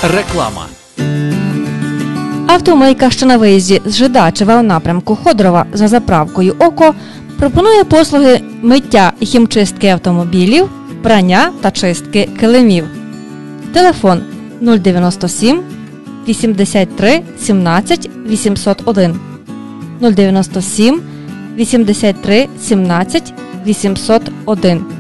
Реклама. Автомийка, що на виїзді з Жидачева у напрямку Ходорова за заправкою «Око», пропонує послуги миття і хімчистки автомобілів, прання та чистки килимів. Телефон 097 83 17 801 097 83 17 801.